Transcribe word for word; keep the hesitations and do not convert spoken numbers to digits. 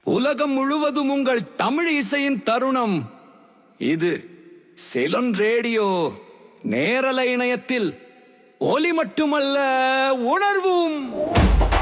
உலகம் முழுவதும் உங்கள் தமிழ் இசையின் தருணம் இது. செலன் ரேடியோ நேரலை இணையத்தில் ஒலி மட்டுமல்ல, உணர்வும்.